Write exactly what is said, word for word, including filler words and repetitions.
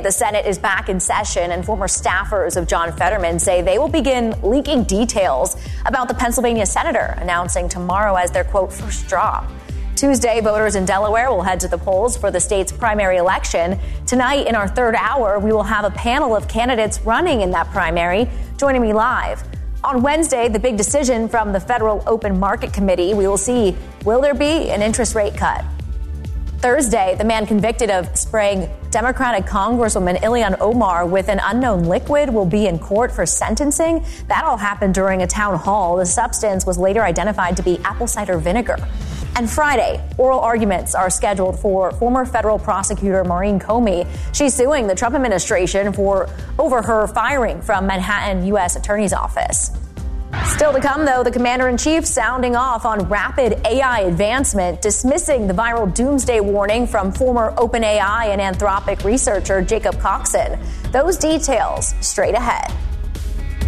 The Senate is back in session, and former staffers of John Fetterman say they will begin leaking details about the Pennsylvania senator, announcing tomorrow as their, quote, first drop. Tuesday, voters in Delaware will head to the polls for the state's primary election. Tonight, in our third hour, we will have a panel of candidates running in that primary. Joining me live. On Wednesday, the big decision from the Federal Open Market Committee. We will see, will there be an interest rate cut? Thursday, the man convicted of spraying Democratic Congresswoman Ilhan Omar with an unknown liquid will be in court for sentencing. That all happened during a town hall. The substance was later identified to be apple cider vinegar. And Friday, oral arguments are scheduled for former federal prosecutor Maureen Comey. She's suing the Trump administration for over her firing from Manhattan U S Attorney's Office. Still to come, though, the commander-in-chief sounding off on rapid A I advancement, dismissing the viral doomsday warning from former OpenAI and Anthropic researcher Jacob Coxon. Those details straight ahead.